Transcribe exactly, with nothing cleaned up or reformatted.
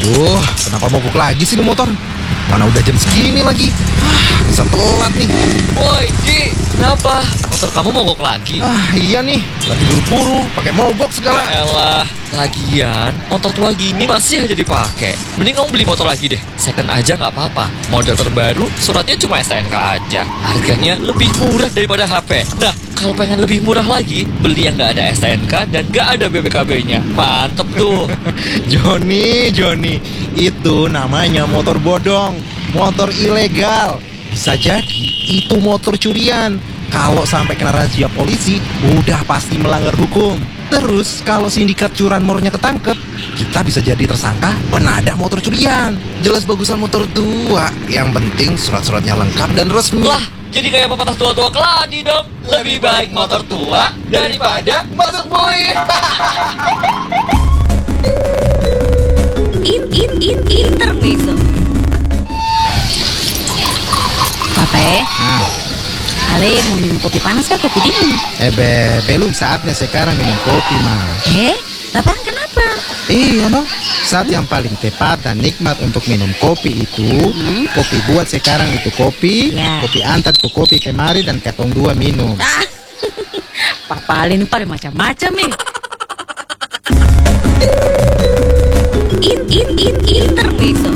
Duh, kenapa mogok lagi sih ini motor? Mana udah jam segini lagi? Ah, bisa telat nih. Woi, Ji, kenapa? Motor kamu mogok lagi? Ah, iya nih, lagi buru-buru, pakai mogok segala. Elah, lagian motor tua gini masih aja dipakai. Mending kamu beli motor lagi deh. Second aja nggak apa-apa. Model terbaru, suratnya cuma S T N K aja. Harganya lebih murah daripada H P. Nah, kalau pengen lebih murah lagi, beli yang nggak ada S T N K dan nggak ada B P K B-nya. Mantep tuh. Joni, Joni, itu namanya motor bodong, motor ilegal. Bisa jadi itu motor curian. Kalau sampai kena razia polisi, udah pasti melanggar hukum. Terus kalau sindikat curanmornya ketangkep, kita bisa jadi tersangka penadah motor curian. Jelas bagusan motor tua. Yang penting surat-suratnya lengkap dan resmi. Lah, jadi kayak pepatah tua-tua keladi dong. Lebih baik motor tua daripada masuk bui. In in in intermezzo. Pape, Nah, Ale mau minum kopi panas kah kopi dingin? eh be, belum saatnya sekarang minum kopi mah. Eh, Bapak kenapa? Iya no, saat yang paling tepat dan nikmat untuk minum kopi itu Hmm? kopi buat sekarang itu kopi, Ya. kopi antar ke kopi kemari dan ketong dua minum. Ah, Papa Ale ini pada macam-macam nih. In in in intermezzo.